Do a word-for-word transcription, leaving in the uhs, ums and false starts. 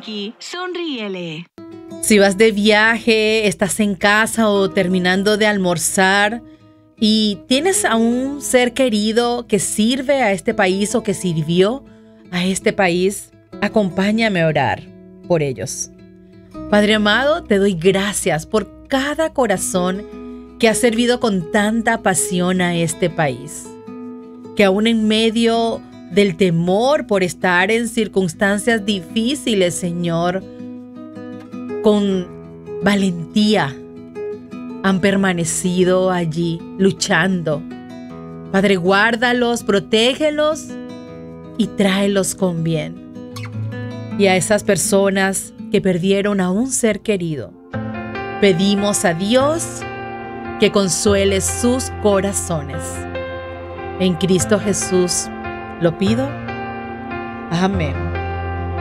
Pinky, sonríele. Si vas de viaje, estás en casa o terminando de almorzar y tienes a un ser querido que sirve a este país o que sirvió a este país, acompáñame a orar por ellos. Padre amado, te doy gracias por cada corazón que ha servido con tanta pasión a este país. Que aún en medio del temor por estar en circunstancias difíciles, Señor, con valentía han permanecido allí luchando. Padre, guárdalos, protégelos y tráelos con bien. Y a esas personas que perdieron a un ser querido, pedimos a Dios que consuele sus corazones. En Cristo Jesús lo pido. Amén.